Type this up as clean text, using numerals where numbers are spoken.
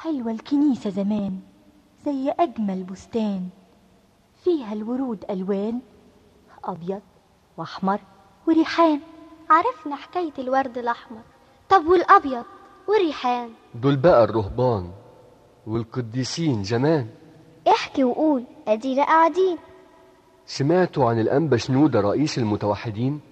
حلوة الكنيسة زمان زي أجمل بستان، فيها الورود ألوان أبيض وأحمر وريحان. عرفنا حكاية الورد الأحمر، طب والأبيض والريحان؟ دول بقى الرهبان والقديسين زمان. احكي وقول، أدينا قاعدين. سمعتوا عن الأنبا شنودة رئيس المتوحدين؟